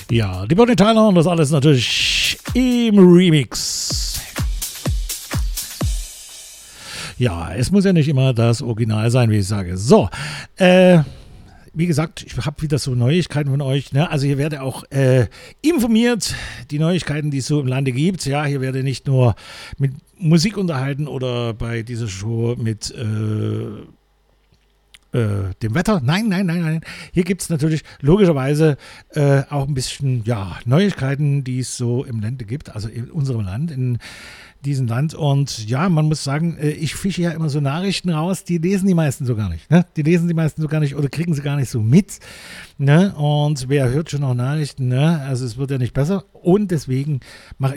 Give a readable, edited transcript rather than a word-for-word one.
Ja, die Bonnie Tyler und das alles natürlich im Remix. Ja, es muss ja nicht immer das Original sein, wie ich sage. So, wie gesagt, ich habe wieder so Neuigkeiten von euch. Ne? Also hier werde auch informiert, die Neuigkeiten, die es so im Lande gibt. Ja, hier werde nicht nur mit Musik unterhalten oder bei dieser Show mit dem Wetter. Nein. Hier gibt es natürlich logischerweise auch ein bisschen Neuigkeiten, die es so im Lande gibt, also in unserem Land, in diesem Land. Und ja, man muss sagen, ich fische ja immer so Nachrichten raus, die lesen die meisten so gar nicht. Ne? Die lesen die meisten so gar nicht oder kriegen sie gar nicht so mit. Ne? Und wer hört schon noch Nachrichten? Ne? Also es wird ja nicht besser. Und deswegen mache